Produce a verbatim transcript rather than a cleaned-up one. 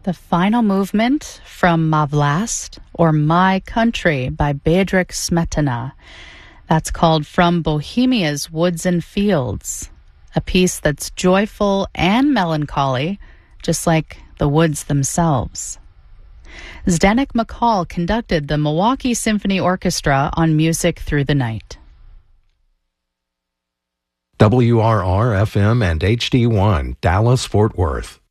The final movement from Ma Vlast, or My Country, by Bedřich Smetana. That's called From Bohemia's Woods and Fields, a piece that's joyful and melancholy, just like the woods themselves. Zdeněk McCall conducted the Milwaukee Symphony Orchestra on Music Through the Night. W R R F M and H D one, Dallas, Fort Worth.